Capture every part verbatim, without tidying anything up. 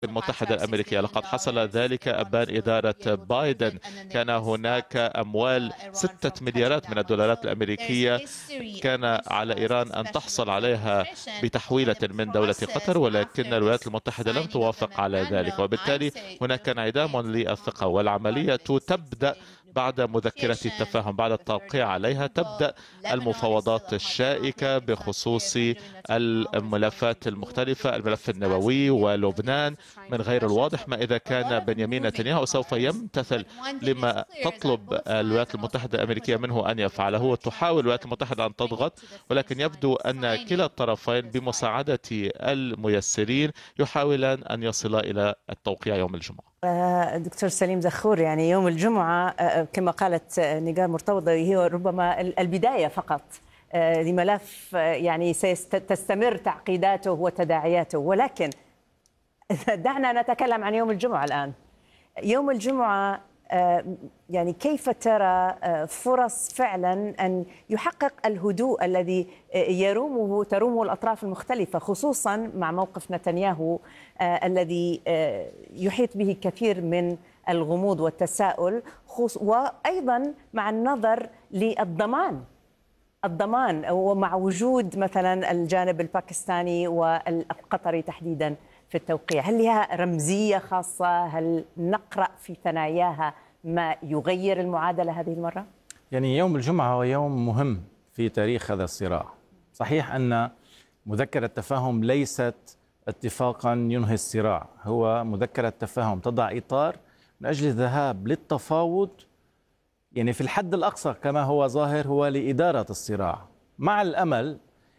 المتحدة الأمريكية. لقد حصل ذلك أبان إدارة بايدن. كان هناك أموال ستة مليارات من الدولارات الأمريكية كان على إيران أن تحصل عليها بتحويلة من دولة قطر، ولكن الولايات المتحدة لم توافق على ذلك، وبالتالي هناك انعدام للثقة. والعملية تبدأ بعد مذكرة التفاهم، بعد التوقيع عليها تبدأ المفاوضات الشائكة بخصوص الملفات المختلفة، الملف النووي ولبنان. من غير الواضح ما إذا كان بنيامين نتنياهو سوف يمتثل لما تطلب الولايات المتحدة الأمريكية منه أن يفعله، وتحاول الولايات المتحدة أن تضغط، ولكن يبدو أن كلا الطرفين بمساعدة الميسرين يحاولان أن يصلا إلى التوقيع يوم الجمعة. دكتور سليم زخور، يعني يوم الجمعة كما قالت نيغار مرتضى هي ربما البداية فقط لملف يعني ستستمر تعقيداته وتداعياته، ولكن دعنا نتكلم عن يوم الجمعة الآن. يوم الجمعة يعني كيف ترى فرص فعلا أن يحقق الهدوء الذي يرومه ترومه الأطراف المختلفة، خصوصا مع موقف نتنياهو الذي يحيط به كثير من الغموض والتساؤل، وأيضا مع النظر للضمان الضمان ومع وجود مثلا الجانب الباكستاني والقطري تحديدا في التوقيع؟ هل لها رمزية خاصة؟ هل نقرأ في ثناياها ما يغير المعادلة هذه المرة؟ يعني يوم الجمعة هو يوم مهم في تاريخ هذا الصراع. صحيح أن مذكرة التفاهم ليست اتفاقا ينهي الصراع، هو مذكرة تفاهم تضع إطار من أجل الذهاب للتفاوض، يعني في الحد الأقصى كما هو ظاهر هو لإدارة الصراع، مع الأمل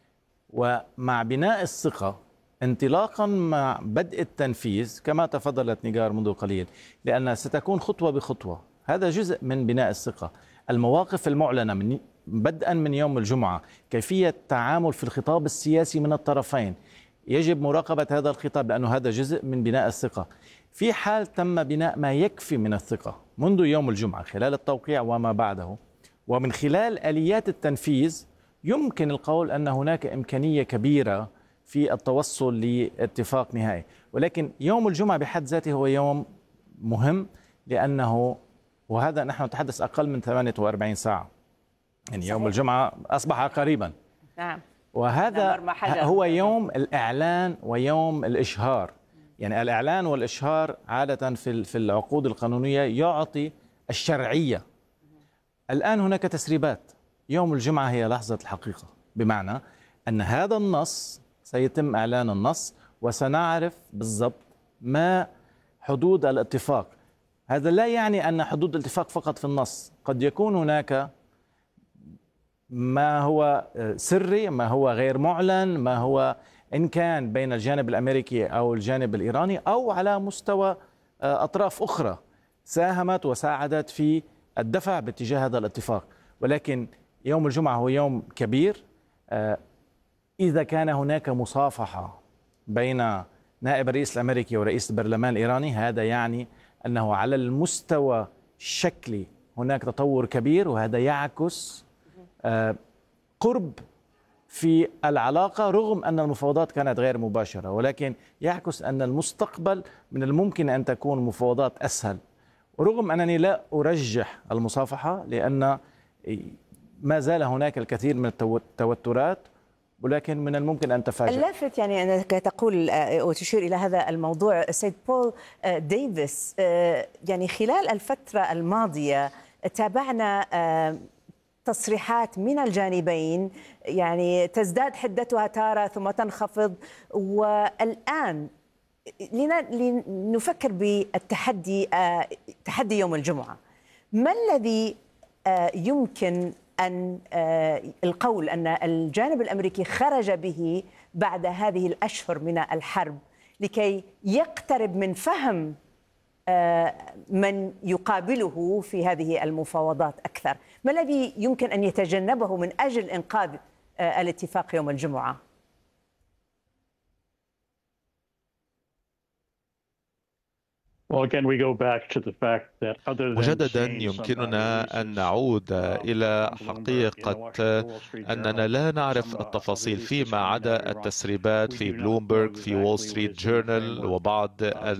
ومع بناء الثقة انطلاقا مع بدء التنفيذ كما تفضلت نيغار منذ قليل، لأنها ستكون خطوة بخطوة. هذا جزء من بناء الثقة. المواقف المعلنة من بدءا من يوم الجمعة، كيفية التعامل في الخطاب السياسي من الطرفين، يجب مراقبة هذا الخطاب لأنه هذا جزء من بناء الثقة. في حال تم بناء ما يكفي من الثقة منذ يوم الجمعة خلال التوقيع وما بعده ومن خلال آليات التنفيذ، يمكن القول أن هناك إمكانية كبيرة في التوصل لاتفاق نهائي. ولكن يوم الجمعة بحد ذاته هو يوم مهم، لأنه وهذا نحن نتحدث أقل من ثمانية وأربعين ساعة، يعني يوم الجمعة أصبح قريبا. نعم. وهذا هو يوم الإعلان ويوم الإشهار. يعني الإعلان والإشهار عادة في في العقود القانونية يعطي الشرعية. الآن هناك تسريبات. يوم الجمعة هي لحظة الحقيقة، بمعنى أن هذا النص سيتم إعلان النص وسنعرف بالضبط ما حدود الاتفاق. هذا لا يعني أن حدود الاتفاق فقط في النص، قد يكون هناك ما هو سري، ما هو غير معلن، ما هو إن كان بين الجانب الأمريكي أو الجانب الإيراني أو على مستوى أطراف أخرى ساهمت وساعدت في الدفع باتجاه هذا الاتفاق. ولكن يوم الجمعة هو يوم كبير. إذا كان هناك مصافحة بين نائب الرئيس الأمريكي ورئيس البرلمان الإيراني، هذا يعني أنه على المستوى الشكلي هناك تطور كبير، وهذا يعكس قرب في العلاقة رغم أن المفاوضات كانت غير مباشرة، ولكن يعكس أن المستقبل من الممكن أن تكون مفاوضات أسهل. ورغم أنني لا أرجح المصافحة لأن ما زال هناك الكثير من التوترات، ولكن من الممكن أن تفاجأ. اللافت يعني أنك تقول وتشير إلى هذا الموضوع سيد بول ديفيس، يعني خلال الفترة الماضية تابعنا تصريحات من الجانبين يعني تزداد حدتها تارة ثم تنخفض، والآن لنفكر بالتحدي، تحدي يوم الجمعة. ما الذي يمكن أن القول أن الجانب الأمريكي خرج به بعد هذه الأشهر من الحرب لكي يقترب من فهم من يقابله في هذه المفاوضات أكثر؟ ما الذي يمكن أن يتجنبه من أجل إنقاذ الاتفاق يوم الجمعة؟ مجددا يمكننا أن نعود إلى حقيقة أننا لا نعرف التفاصيل فيما عدا التسريبات في بلومبرغ، في وول ستريت جورنال وبعض